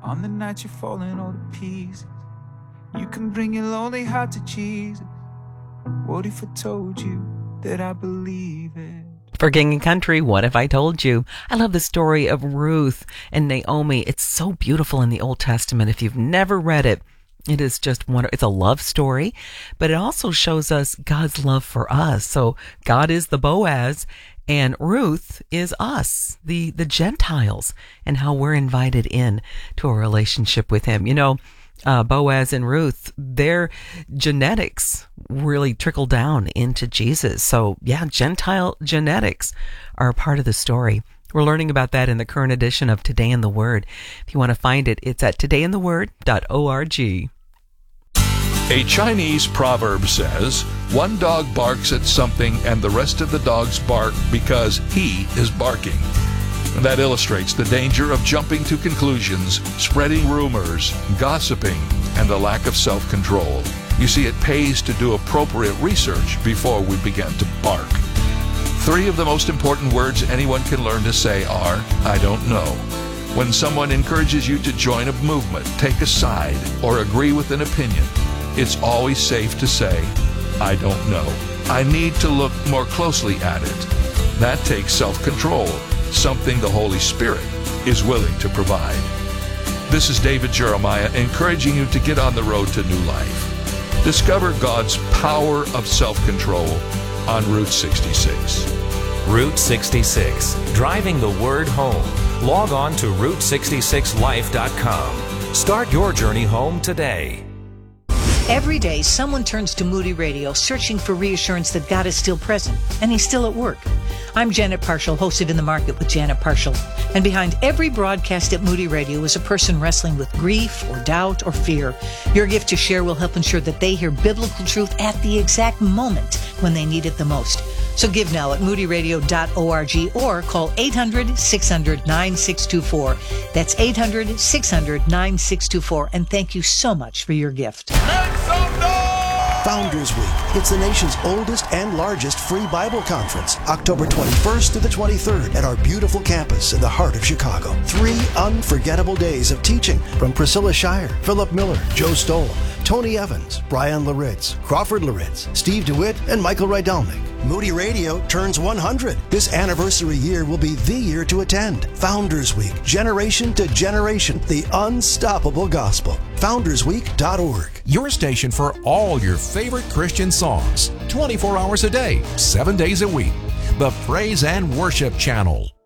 On the night you're falling all to pieces, you can bring your lonely heart to Jesus. What if I told you that I believe it? For King and Country, What If I Told You? I love the story of Ruth and Naomi. It's so beautiful in the Old Testament. If you've never read it, it is just wonderful. It's a love story, but it also shows us God's love for us. So God is the Boaz, and Ruth is us, the Gentiles, and how we're invited in to a relationship with him. You know, Boaz and Ruth, their genetics really trickle down into Jesus. So yeah, Gentile genetics are a part of the story. We're learning about that in the current edition of Today in the Word. If you want to find it, it's at todayintheword.org. A Chinese proverb says, one dog barks at something and the rest of the dogs bark because he is barking. That illustrates the danger of jumping to conclusions, spreading rumors, gossiping, and the lack of self-control. You see, it pays to do appropriate research before we begin to bark. 3 of the most important words anyone can learn to say are, I don't know. When someone encourages you to join a movement, take a side, or agree with an opinion, it's always safe to say, I don't know. I need to look more closely at it. That takes self-control, something the Holy Spirit is willing to provide. This is David Jeremiah encouraging you to get on the road to new life. Discover God's power of self-control on Route 66. Route 66, driving the word home. Log on to Route66Life.com. Start your journey home today. Every day, someone turns to Moody Radio searching for reassurance that God is still present and He's still at work. I'm Janet Parshall, host of In the Market with Janet Parshall. And behind every broadcast at Moody Radio is a person wrestling with grief or doubt or fear. Your gift to share will help ensure that they hear biblical truth at the exact moment when they need it the most. So give now at moodyradio.org or call 800-600-9624. That's 800-600-9624. And thank you so much for your gift. Founders Week. It's the nation's oldest and largest free Bible conference, October 21st through the 23rd at our beautiful campus in the heart of Chicago. 3 unforgettable days of teaching from Priscilla Shire, Philip Miller, Joe Stoll, Tony Evans, Brian Laritz, Crawford Laritz, Steve DeWitt, and Michael Rydalnik. Moody Radio turns 100. This anniversary year will be the year to attend. Founders Week, generation to generation, the unstoppable gospel. FoundersWeek.org. Your station for all your favorite Christian songs, 24 hours a day, 7 days a week. The Praise and Worship Channel.